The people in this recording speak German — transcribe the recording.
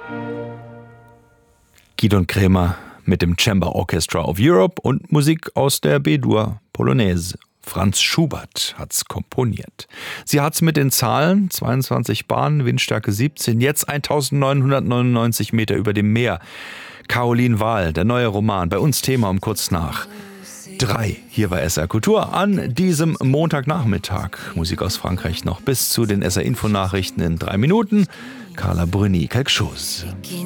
Gidon Kremer mit dem Chamber Orchestra of Europe und Musik aus der B-Dur Polonaise. Franz Schubert hat's komponiert. Sie hat's mit den Zahlen: 22 Bahnen, Windstärke 17, jetzt 1999 Meter über dem Meer. Caroline Wahl, der neue Roman, bei uns Thema um kurz nach 3. Hier bei SR Kultur an diesem Montagnachmittag. Musik aus Frankreich noch bis zu den SR Info Nachrichten in 3 Minuten. Carla Bruni, quelque chose.